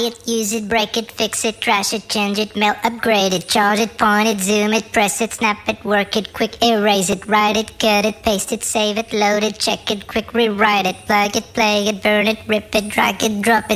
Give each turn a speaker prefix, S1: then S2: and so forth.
S1: it, use it, break it, fix it, trash it, change it, mail, upgrade it, charge it, point it, zoom it, press it, snap it, work it, quick erase it, write it, cut it, paste it, save it, load it, check it, quick rewrite it, plug it, play it, burn it, rip it, drag it, drop it.